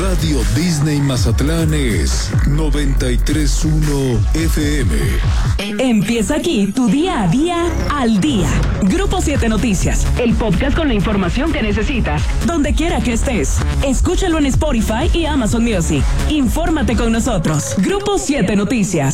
Radio Disney Mazatlán es 93.1 FM. Empieza aquí tu día a día al día. Grupo 7 Noticias, el podcast con la información que necesitas, donde quiera que estés. Escúchalo en Spotify y Amazon Music. Infórmate con nosotros. Grupo 7 Noticias.